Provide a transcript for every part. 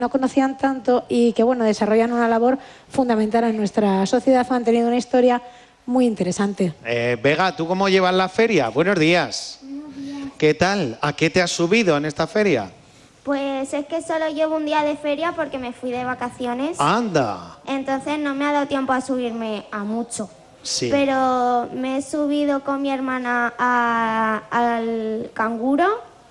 no conocían tanto y que, bueno, desarrollan una labor fundamental en nuestra sociedad, han tenido una historia muy interesante. Vega, ¿tú cómo llevas la feria? Buenos días. Buenos días. ¿Qué tal? ¿A qué te has subido en esta feria? Pues es que solo llevo un día de feria porque me fui de vacaciones. ¡Anda! Entonces no me ha dado tiempo a subirme a mucho. Sí. Pero me he subido con mi hermana al canguro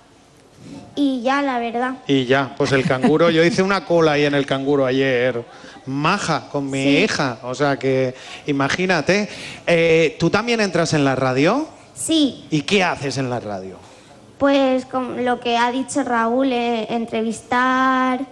y ya, la verdad. Y ya, pues el canguro, yo hice una cola ahí en el canguro ayer, maja, con mi hija, o sea que imagínate. ¿Tú también entras en la radio? Sí, ¿Y qué haces en la radio? pues con lo que ha dicho Raúl, entrevistar,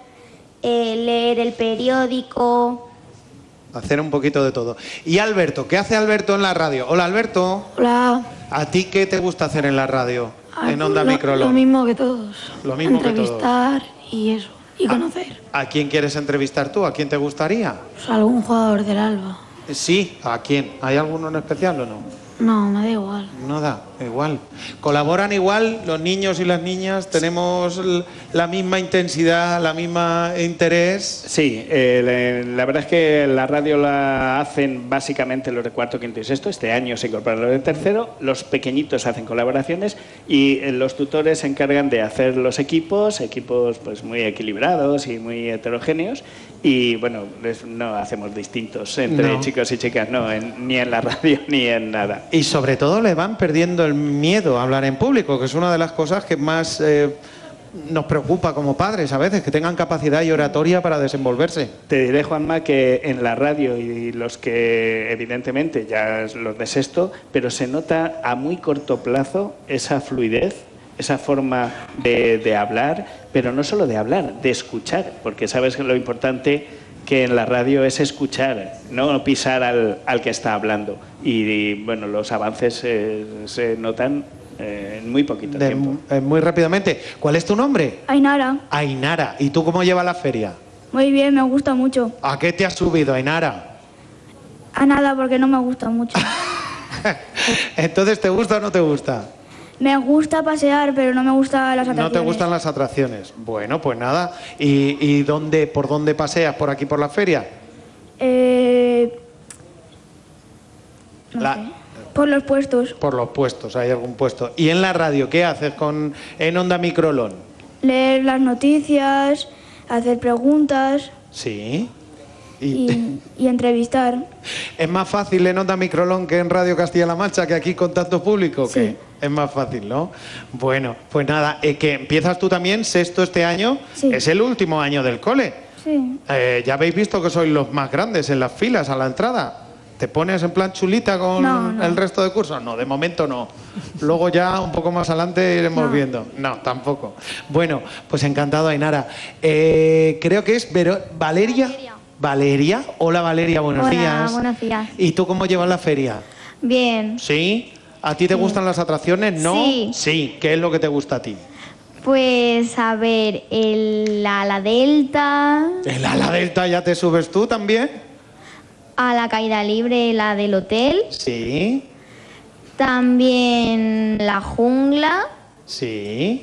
leer el periódico. Hacer un poquito de todo. ¿Y Alberto? ¿Qué hace Alberto en la radio? Hola, Alberto. Hola. ¿A ti qué te gusta hacer en la radio? En Onda Microlón. Lo mismo que todos. Lo mismo que todos. Entrevistar y eso. Y conocer. ¿A quién quieres entrevistar tú? ¿A quién te gustaría? Pues algún jugador del Alba. Sí, ¿a quién? ¿Hay alguno en especial o no? No, me da igual. No da, igual. ¿Colaboran igual los niños y las niñas? ¿Tenemos la misma intensidad, la misma interés? Sí, la verdad es que la radio la hacen básicamente los de cuarto, quinto y sexto. Este año se incorporan los de tercero. Los pequeñitos hacen colaboraciones y los tutores se encargan de hacer los equipos pues muy equilibrados y muy heterogéneos. Y bueno, no hacemos distintos entre chicos y chicas, no, ni en la radio ni en nada. Y sobre todo le van perdiendo el miedo a hablar en público, que es una de las cosas que más nos preocupa como padres a veces, que tengan capacidad y oratoria para desenvolverse. Te diré, Juanma, que en la radio y los que evidentemente ya los de sexto, pero se nota a muy corto plazo esa fluidez, esa forma de hablar, pero no solo de hablar, de escuchar, porque sabes que lo importante que en la radio es escuchar, no pisar al que está hablando. Y bueno, los avances se notan en muy poquito tiempo. Muy rápidamente. ¿Cuál es tu nombre? Ainara. Ainara. ¿Y tú cómo llevas la feria? Muy bien, me gusta mucho. ¿A qué te has subido, Ainara? A nada, porque no me gusta mucho. Entonces, ¿te gusta o no te gusta? Me gusta pasear, pero no me gustan las atracciones. No te gustan las atracciones. Bueno, pues nada. ¿Y por dónde paseas? ¿Por aquí, por la feria? No sé. Por los puestos. Por los puestos, hay algún puesto. ¿Y en la radio qué haces en Onda Microlón? Leer las noticias, hacer preguntas. Sí. Y entrevistar. ¿Es más fácil en Onda Microlón que en Radio Castilla-La Mancha, que aquí con tanto público? Sí. ¿Qué? Es más fácil, ¿no? Bueno, pues nada, que empiezas tú también, sexto este año. Sí. Es el último año del cole. Sí. Ya habéis visto que sois los más grandes en las filas a la entrada. ¿Te pones en plan chulita con el resto de cursos? No, de momento no. Luego ya un poco más adelante iremos viendo. No, tampoco. Bueno, pues encantado, Ainara. Creo que es Valeria. Valeria. Hola, Valeria, buenos días. Hola, buenos días. ¿Y tú cómo llevas la feria? Bien. ¿Sí? ¿A ti te gustan las atracciones? ¿No? Sí. Sí. ¿Qué es lo que te gusta a ti? Pues a ver, el ala delta, ¿El ala delta ya te subes tú también? a la caída libre, la del hotel, Sí. también la jungla, Sí.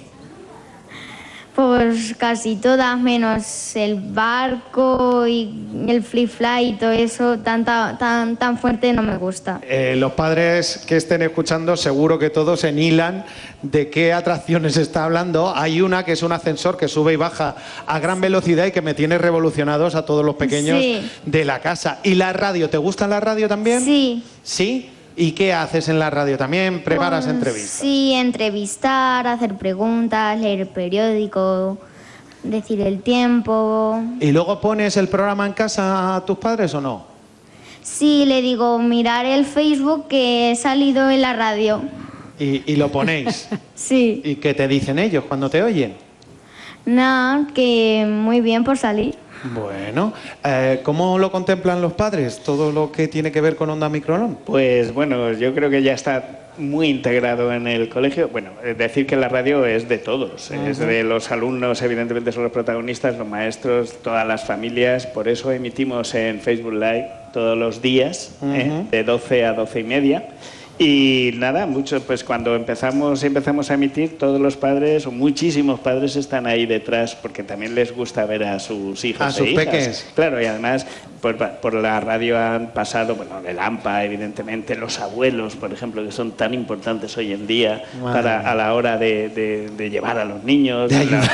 pues casi todas menos el barco y el flip fly y todo eso, tan fuerte no me gusta. Los padres que estén escuchando seguro que todos se hilan de qué atracciones está hablando. Hay una que es un ascensor que sube y baja a gran velocidad y que me tiene revolucionados a todos los pequeños de la casa. ¿Y la radio? ¿Te gusta la radio también? Sí. ¿Sí? ¿Y qué haces en la radio? ¿También preparas Pues, entrevistas? Sí, entrevistar, hacer preguntas, leer el periódico, decir el tiempo. ¿Y luego pones el programa en casa a tus padres o no? Sí, le digo, mirar el Facebook que he salido en la radio. ¿Y lo ponéis? Sí. ¿Y qué te dicen ellos cuando te oyen? Nada, que muy bien por salir. Bueno, ¿cómo lo contemplan los padres, todo lo que tiene que ver con Onda Microlón? Pues bueno, yo creo que ya está muy integrado en el colegio. Bueno, decir que la radio es de todos, es de los alumnos, evidentemente son los protagonistas, los maestros, todas las familias. Por eso emitimos en Facebook Live todos los días, de 12 a 12:30. Y nada, pues cuando empezamos a emitir, todos los padres, o muchísimos padres, están ahí detrás porque también les gusta ver a sus hijos a sus hijas. peques. Claro, y además por la radio han pasado, bueno, el AMPA, evidentemente, los abuelos, por ejemplo, que son tan importantes hoy en día a la hora de llevar a los niños.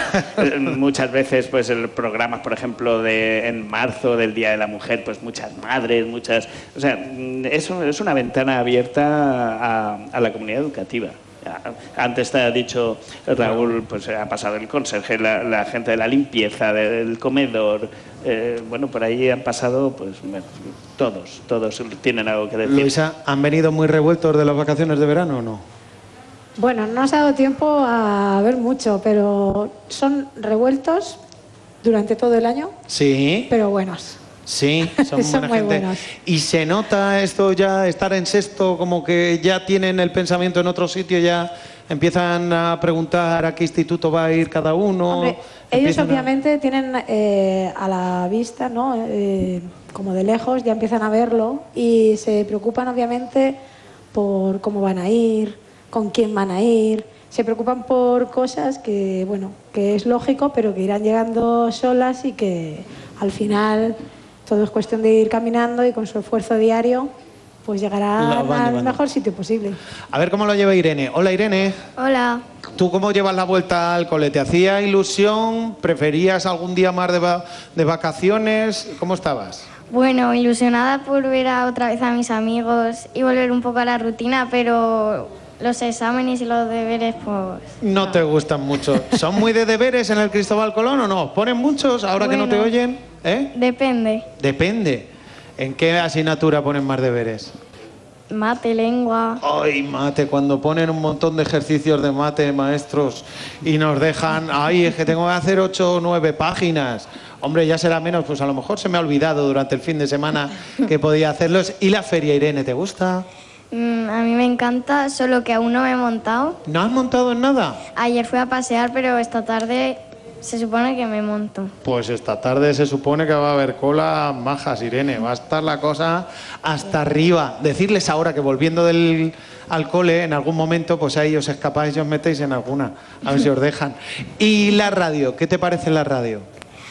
Muchas veces, pues, el programas, por ejemplo, en marzo del Día de la Mujer, pues muchas madres, o sea, es una ventana abierta a la comunidad educativa. Antes te ha dicho Raúl, pues ha pasado el conserje, la gente de la limpieza, del comedor, bueno, por ahí han pasado, pues bueno, todos tienen algo que decir. Luisa, ¿han venido muy revueltos de las vacaciones de verano o no? Bueno, no os ha dado tiempo a ver mucho, pero son revueltos durante todo el año. Sí. Pero buenos. Sí, son buena muy gente. buenos. Y se nota esto ya, estar en sexto, como que ya tienen el pensamiento en otro sitio, ya empiezan a preguntar a qué instituto va a ir cada uno. Hombre, ellos obviamente tienen a la vista, ¿no? Como de lejos, ya empiezan a verlo y se preocupan obviamente por cómo van a ir, con quién van a ir. Se preocupan por cosas que, bueno, que es lógico, pero que irán llegando solas y que al final todo es cuestión de ir caminando y con su esfuerzo diario pues llegarán al mejor sitio posible. A ver cómo lo lleva Irene. Hola, Irene. Hola. ¿Tú cómo llevas la vuelta al cole? ¿Te hacía ilusión? ¿Preferías algún día más de vacaciones? ¿Cómo estabas? Bueno, ilusionada por ver otra vez a mis amigos y volver un poco a la rutina, pero los exámenes y los deberes, pues... No te gustan mucho. ¿Son muy de deberes en el Cristóbal Colón o no? ¿Ponen muchos ahora que no te oyen? Depende. Depende. ¿En qué asignatura ponen más deberes? Mate, lengua... Ay, mate, cuando ponen un montón de ejercicios de mate, maestros, y nos dejan... Ay, es que tengo que hacer 8 o 9 páginas. Hombre, ya será menos, pues a lo mejor se me ha olvidado durante el fin de semana que podía hacerlos. ¿Y la feria, Irene, te gusta? A mí me encanta, solo que aún no me he montado. ¿No has montado en nada? Ayer fui a pasear, pero esta tarde se supone que me monto. Pues esta tarde se supone que va a haber cola majas, Irene. Va a estar la cosa hasta arriba. Decirles ahora que volviendo al cole, en algún momento, pues ahí os escapáis y os metéis en alguna. A ver si os dejan. ¿Y la radio? ¿Qué te parece la radio?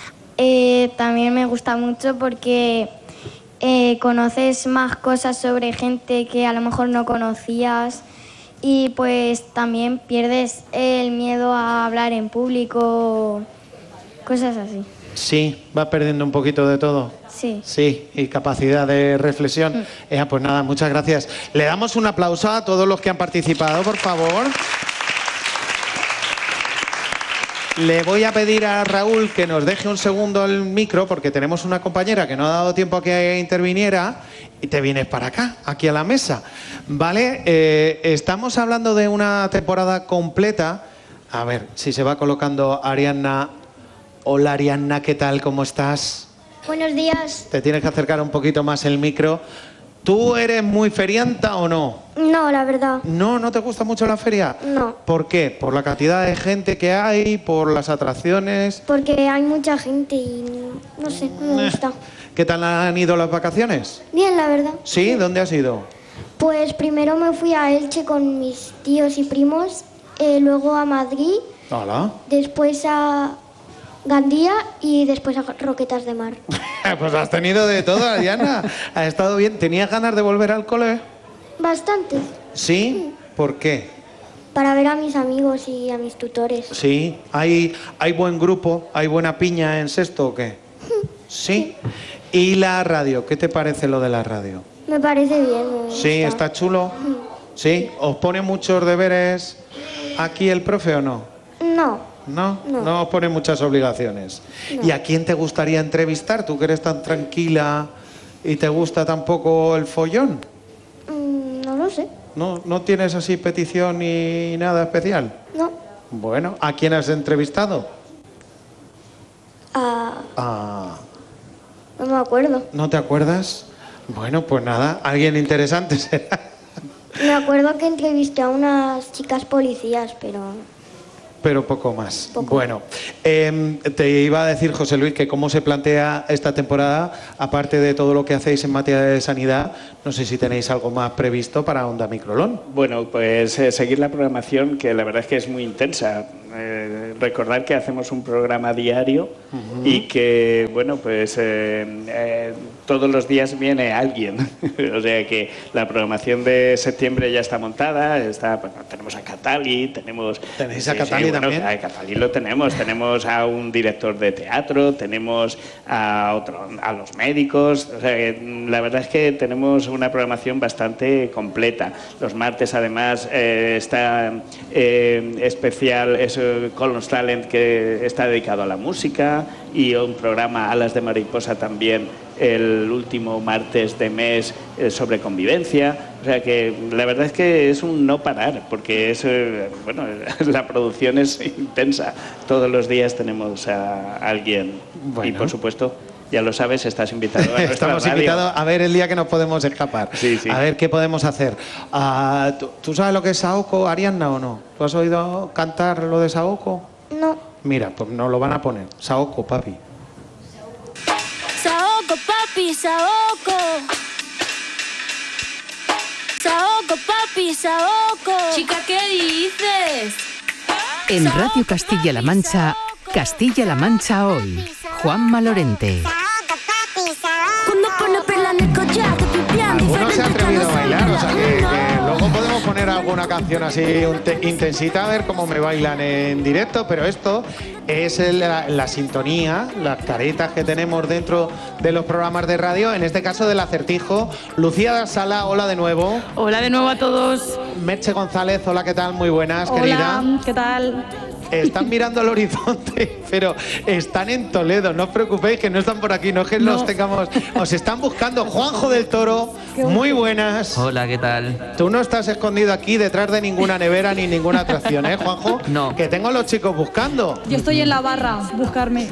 También me gusta mucho porque conoces más cosas sobre gente que a lo mejor no conocías y pues también pierdes el miedo a hablar en público, cosas así. Sí, va perdiendo un poquito de todo. Sí. Sí, y capacidad de reflexión. Pues nada, muchas gracias. Le damos un aplauso a todos los que han participado, por favor. Le voy a pedir a Raúl que nos deje un segundo el micro porque tenemos una compañera que no ha dado tiempo a que interviniera y te vienes para acá, aquí a la mesa. ¿Vale? Estamos hablando de una temporada completa. A ver si se va colocando Arianna. Hola, Arianna, ¿qué tal? ¿Cómo estás? Buenos días. Te tienes que acercar un poquito más el micro. ¿Tú eres muy ferianta o no? No, la verdad. ¿No? ¿No te gusta mucho la feria? No. ¿Por qué? ¿Por la cantidad de gente que hay? ¿Por las atracciones? Porque hay mucha gente y no sé, no me gusta. ¿Qué tal han ido las vacaciones? Bien, la verdad. ¿Sí? ¿Dónde has ido? Pues primero me fui a Elche con mis tíos y primos, luego a Madrid, Hola. después a Gandía y después a Roquetas de Mar. Pues has tenido de todo, Diana. Ha estado bien. ¿Tenías ganas de volver al cole? Bastante. ¿Sí? ¿Por qué? Para ver a mis amigos y a mis tutores. Sí. ¿Hay buen grupo? ¿Hay buena piña en sexto o qué? Sí. ¿Y la radio? ¿Qué te parece lo de la radio? Me parece bien. Me Sí, gusta. ¿está chulo? Sí. ¿Os pone muchos deberes aquí el profe o no? No. ¿No? No. No os pone muchas obligaciones. No. ¿Y a quién te gustaría entrevistar? Tú que eres tan tranquila y te gusta tan poco el follón. No lo sé. ¿No tienes así petición ni nada especial? No. Bueno, ¿a quién has entrevistado? No me acuerdo. ¿No te acuerdas? Bueno, pues nada, alguien interesante será. Me acuerdo que entrevisté a unas chicas policías, pero... pero poco más. Bueno, te iba a decir, José Luis, que cómo se plantea esta temporada, aparte de todo lo que hacéis en materia de sanidad, no sé si tenéis algo más previsto para Onda Microlón. Bueno, pues seguir la programación, que la verdad es que es muy intensa. Recordar que hacemos un programa diario y que, bueno, pues todos los días viene alguien. O sea que la programación de septiembre ya está montada, bueno, tenemos a Catali, tenemos... ¿Tenéis a Catali también? A Catali lo tenemos a un director de teatro, tenemos a los médicos, o sea que la verdad es que tenemos una programación bastante completa. Los martes además está especial, Colon's Talent, que está dedicado a la música, y un programa Alas de Mariposa también el último martes de mes sobre convivencia. O sea que la verdad es que es un no parar, porque bueno, la producción es intensa. Todos los días tenemos a alguien. Bueno. Y por supuesto, ya lo sabes, estás invitado a nuestra Estamos radio. invitados a ver el día que nos podemos escapar. Sí, sí. A ver qué podemos hacer. ¿Tú sabes lo que es Saoko, Ariadna, o no? ¿Tú has oído cantar lo de Saoko? No. Mira, pues nos lo van a poner. Saoko, papi. Saoko, papi, Saoko. Saoko, papi, Saoko. Chica, ¿qué dices? En Radio Castilla-La Mancha, Castilla-La Mancha Hoy. Juanma Lorente. Algunos se ha atrevido a bailar, o sea que luego podemos poner alguna canción así intensita, a ver cómo me bailan en directo, pero esto es la sintonía, las caretas que tenemos dentro de los programas de radio, en este caso del Acertijo. Lucía Sala, hola de nuevo. Hola de nuevo a todos. Merche González, hola, ¿qué tal? Muy buenas, hola, querida. ¿qué tal? Están mirando al horizonte, pero están en Toledo, no os preocupéis que no están por aquí, no es que los tengamos, os están buscando. Juanjo del Toro, muy buenas. Hola, ¿qué tal? Tú no estás escondido aquí detrás de ninguna nevera ni ninguna atracción, ¿eh, Juanjo? No. Que tengo a los chicos buscando. Yo estoy en la barra, buscarme.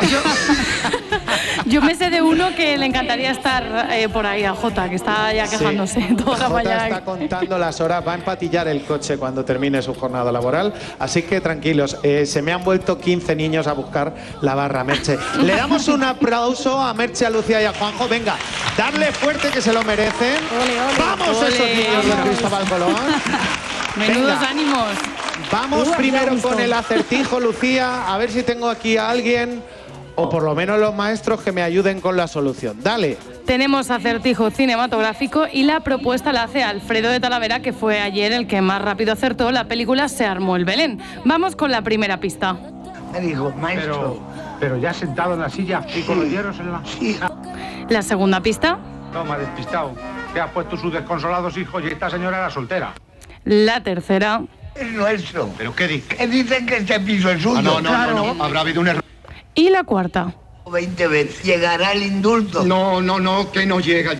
Yo me sé de uno que le encantaría estar por ahí, a Jota, que está ya quejándose toda la mañana. Jota está contando las horas, va a empatillar el coche cuando termine su jornada laboral, así que tranquilos. Se me han vuelto 15 niños a buscar la barra, Merche. Le damos un aplauso a Merche, a Lucía y a Juanjo. Venga, darle fuerte, que se lo merecen. Ole, ole. ¡Vamos, ole, esos niños de Cristóbal Colón! Menudos ánimos. Vamos primero con el acertijo, Lucía. A ver si tengo aquí a alguien, o por lo menos los maestros, que me ayuden con la solución. Dale. Tenemos acertijo cinematográfico y la propuesta la hace Alfredo de Talavera, que fue ayer el que más rápido acertó la película Se armó el Belén. Vamos con la primera pista. Me dijo, maestro. Pero ya sentado en la silla y con los hierros en la... Sí. La segunda pista. Toma, despistado. Que ha puesto sus desconsolados hijos y esta señora era soltera. La tercera. Es nuestro. ¿Pero qué dice? Que dicen que este piso es suyo. No, claro. Habrá habido un error. Y la cuarta. 20 veces. Llegará el indulto. No, que no llega.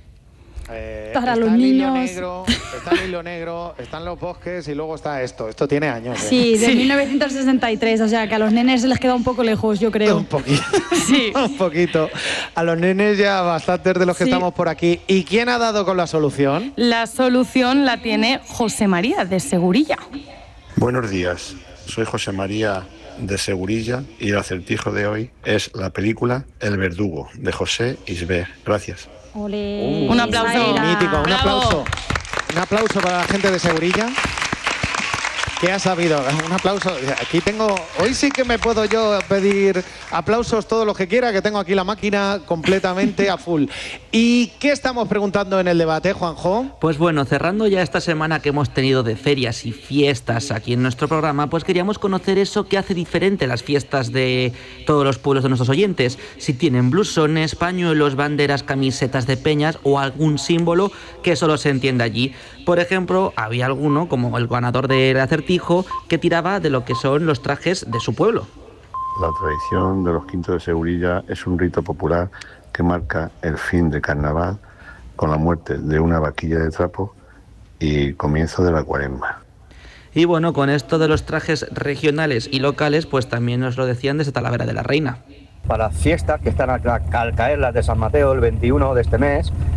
Para los niños. Está el hilo negro, están los bosques y luego está esto. Esto tiene años. Sí, de 1963, o sea que a los nenes se les queda un poco lejos, yo creo. Un poquito. Sí. Un poquito. A los nenes ya bastantes de los que estamos por aquí. ¿Y quién ha dado con la solución? La solución la tiene José María, de Segurilla. Buenos días, soy José María de Segurilla y el acertijo de hoy es la película El Verdugo, de José Isbert. Gracias. Un aplauso. Mítico, un aplauso. Un aplauso para la gente de Segurilla. ¿Qué ha sabido? Un aplauso. Aquí tengo... Hoy sí que me puedo yo pedir aplausos todos los que quiera, que tengo aquí la máquina completamente a full. ¿Y qué estamos preguntando en el debate, Juanjo? Pues bueno, cerrando ya esta semana que hemos tenido de ferias y fiestas aquí en nuestro programa, pues queríamos conocer eso que hace diferente las fiestas de todos los pueblos de nuestros oyentes. Si tienen blusones, pañuelos, banderas, camisetas de peñas o algún símbolo que solo se entiende allí. Por ejemplo, había alguno, como el ganador del acertijo, que tiraba de lo que son los trajes de su pueblo. La tradición de los quintos de Segurilla es un rito popular que marca el fin del carnaval con la muerte de una vaquilla de trapo y comienzo de la cuaresma. Y bueno, con esto de los trajes regionales y locales, pues también nos lo decían desde Talavera de la Reina. Para las fiestas que están al caer, las de San Mateo, el 21 de este mes,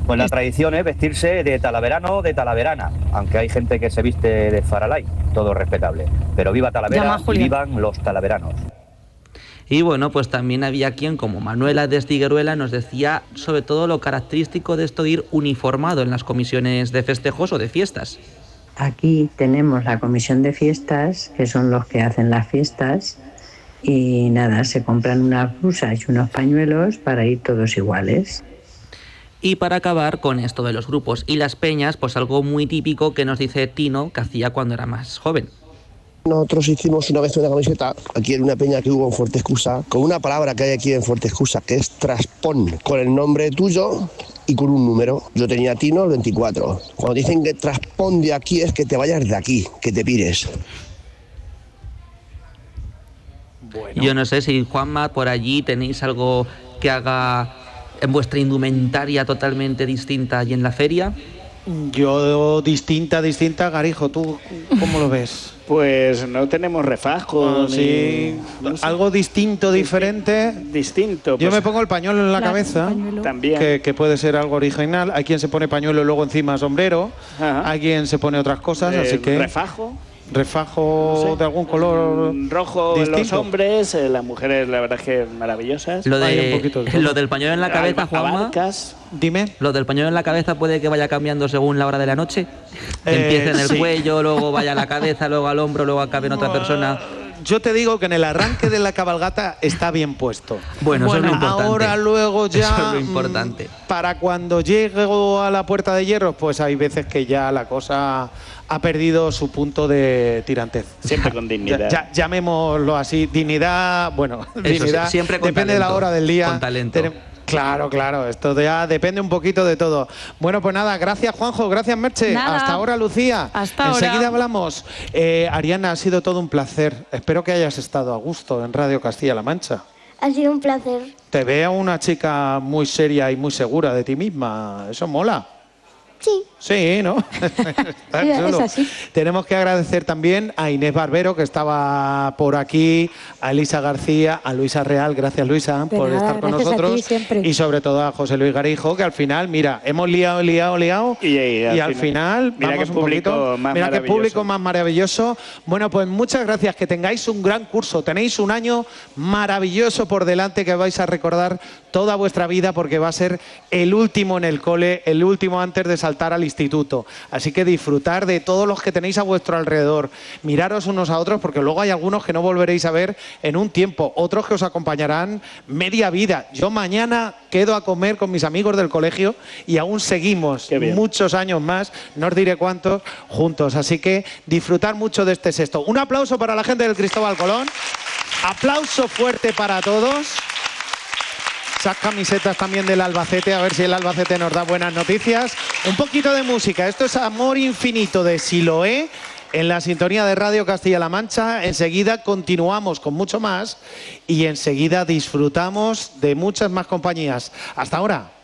Pues la tradición es vestirse de talaverano o de talaverana, aunque hay gente que se viste de faralay, todo respetable. Pero viva Talavera y vivan los talaveranos. Y bueno, pues también había quien, como Manuela de Estigueruela, nos decía sobre todo lo característico de esto de ir uniformado en las comisiones de festejos o de fiestas. Aquí tenemos la comisión de fiestas, que son los que hacen las fiestas, y nada, se compran unas blusas y unos pañuelos para ir todos iguales. Y para acabar con esto de los grupos y las peñas, pues algo muy típico que nos dice Tino que hacía cuando era más joven. Nosotros hicimos una vez una camiseta aquí en una peña que hubo en Fuerte Escusa, con una palabra que hay aquí en Fuerte Escusa, que es traspón, con el nombre tuyo y con un número. Yo tenía Tino el 24. Cuando dicen que traspón de aquí es que te vayas de aquí, que te pires. Bueno. Yo no sé si, Juanma, por allí tenéis algo que haga en vuestra indumentaria totalmente distinta y en la feria. Yo distinta, Garijo, ¿tú cómo lo ves? Pues no tenemos refajos. Sí, no sé. Algo distinto, diferente. Distinto. Yo me pongo el pañuelo en la cabeza, también. Que puede ser algo original. Hay quien se pone pañuelo y luego encima sombrero. Ajá. Hay quien se pone otras cosas, así que... Refajo no sé, de algún color rojo distinto. En los hombres, las mujeres la verdad es que maravillosas. Lo del pañuelo en la cabeza, Juanma, dime. Lo del pañuelo en la cabeza puede que vaya cambiando según la hora de la noche. Empiece en el cuello, luego vaya a la cabeza, luego al hombro, luego acabe en otra persona. Yo te digo que en el arranque de la cabalgata está bien puesto. Bueno, eso es lo importante. Ahora luego ya eso es lo importante. Para cuando llego a la Puerta de Hierro, pues hay veces que ya la cosa ha perdido su punto de tirantez. Siempre con dignidad. Llamémoslo así, dignidad, bueno, eso, dignidad siempre con depende talento, de la hora del día. Con talento. Claro, esto ya depende un poquito de todo. Bueno, pues nada, gracias Juanjo, gracias Merche. Nada. Hasta ahora, Lucía. Hasta ahora. Enseguida hablamos. Ariana, ha sido todo un placer. Espero que hayas estado a gusto en Radio Castilla-La Mancha. Ha sido un placer. Te veo una chica muy seria y muy segura de ti misma. Eso mola. Sí. Sí, ¿no? Es así. Tenemos que agradecer también a Inés Barbero, que estaba por aquí, a Elisa García, a Luisa Real. Gracias, Luisa, por estar con nosotros. Y sobre todo a José Luis Garijo, que al final, mira, hemos liado. Y al final mira vamos qué público un poquito. Más mira qué público más maravilloso. Bueno, pues muchas gracias. Que tengáis un gran curso. Tenéis un año maravilloso por delante que vais a recordar toda vuestra vida, porque va a ser el último en el cole, el último antes de saltar al instituto. Así que disfrutar de todos los que tenéis a vuestro alrededor. Miraros unos a otros, porque luego hay algunos que no volveréis a ver en un tiempo, otros que os acompañarán media vida. Yo mañana quedo a comer con mis amigos del colegio y aún seguimos muchos años más, no os diré cuántos, juntos. Así que disfrutar mucho de este sexto. Un aplauso para la gente del Cristóbal Colón. Aplauso fuerte para todos. Esas camisetas también del Albacete, a ver si el Albacete nos da buenas noticias. Un poquito de música, esto es Amor Infinito de Siloé, en la sintonía de Radio Castilla-La Mancha. Enseguida continuamos con mucho más y enseguida disfrutamos de muchas más compañías. Hasta ahora.